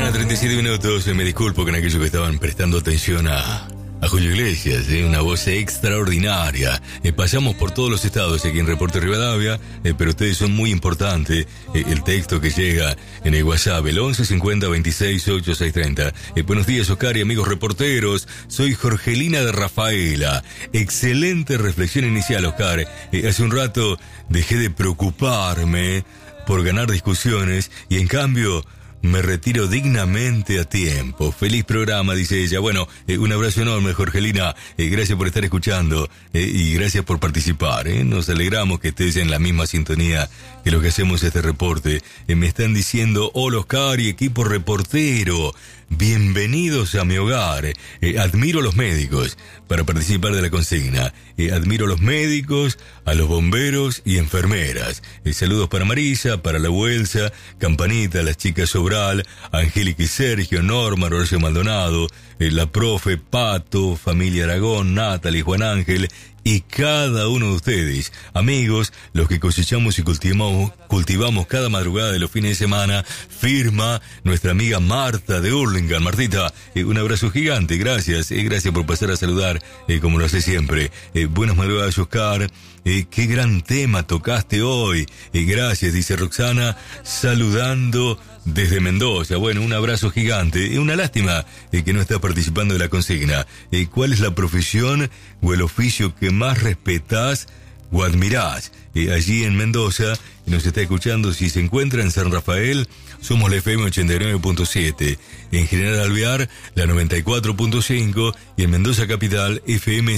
mañana, 37 minutos. Me disculpo con aquellos que estaban prestando atención a Julio Iglesias, una voz extraordinaria. Pasamos por todos los estados aquí en Reporte Rivadavia, pero ustedes son muy importantes. El texto que llega en el WhatsApp, el 11 50 26 8630. Buenos días, Oscar y amigos reporteros. Soy Jorgelina de Rafaela. Excelente reflexión inicial, Oscar. Hace un rato dejé de preocuparme por ganar discusiones y en cambio me retiro dignamente a tiempo. Feliz programa, dice ella. Bueno, un abrazo enorme, Jorgelina. Gracias por estar escuchando y gracias por participar. Nos alegramos que estés en la misma sintonía que lo que hacemos este reporte. Me están diciendo, hola Oscar y equipo reportero. Bienvenidos a mi hogar. Admiro a los médicos para participar de la consigna. Admiro a los médicos, a los bomberos y enfermeras. Saludos para Marisa, para la Buelsa, Campanita, las chicas Sobral, Angélica y Sergio, Norma, Horacio Maldonado, la profe, Pato, familia Aragón, Natalie, Juan Ángel y cada uno de ustedes, amigos, los que cosechamos y cultivamos cada madrugada de los fines de semana. Firma nuestra amiga Marta de Hurlingham. Martita, un abrazo gigante, gracias, gracias por pasar a saludar, como lo hace siempre. Buenas madrugadas, Oscar. Qué gran tema tocaste hoy. Gracias, dice Roxana, saludando desde Mendoza. Bueno, un abrazo gigante. Una lástima que no estás participando de la consigna. ¿Cuál es la profesión o el oficio que más respetás o admirás? Allí en Mendoza, nos está escuchando. Si se encuentra en San Rafael, somos la FM 89.7. En General Alvear, la 94.5. Y en Mendoza Capital, FM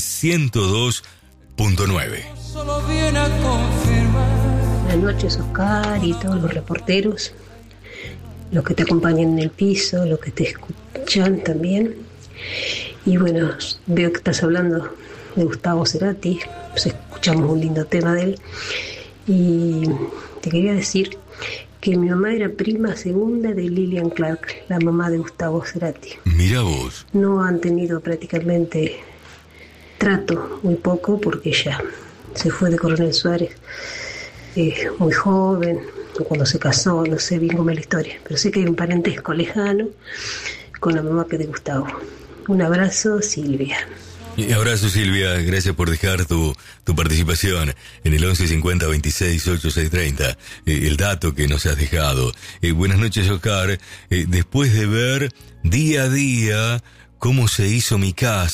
102.9. Solo viene a confirmar. Buenas noches, Oscar y todos los reporteros, los que te acompañan en el piso, los que te escuchan también. Y bueno, veo que estás hablando de Gustavo Cerati, pues escuchamos un lindo tema de él. Y te quería decir que mi mamá era prima segunda de Lillian Clark, la mamá de Gustavo Cerati. Mira vos. No han tenido prácticamente trato, muy poco, porque ella se fue de Coronel Suárez muy joven, cuando se casó, no sé bien cómo es la historia, pero sé que hay un parentesco lejano con la mamá que de Gustavo. Un abrazo, Silvia. Y abrazo, Silvia, gracias por dejar tu participación en el 11 50 26 8630, el dato que nos has dejado. Buenas noches, Oscar. Después de ver día a día cómo se hizo mi casa,